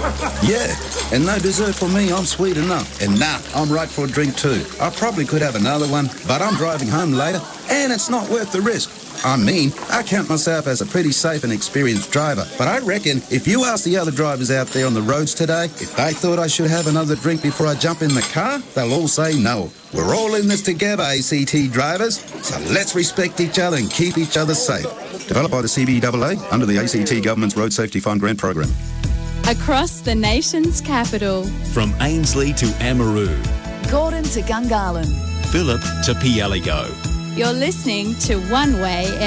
Yeah, and no dessert for me. I'm sweet enough. And nah, I'm right for a drink too. I probably could have another one, but I'm driving home later, and it's not worth the risk. I mean, I count myself as a pretty safe and experienced driver, but I reckon if you ask the other drivers out there on the roads today, if they thought I should have another drink before I jump in the car, they'll all say no. We're all in this together, ACT drivers, so let's respect each other and keep each other safe. Developed by the CBAA under the ACT Government's Road Safety Fund Grant Program. Across the nation's capital. From Ainslie to Amaroo. Gordon to Gungahlin. Phillip to Pieligo. You're listening to One Way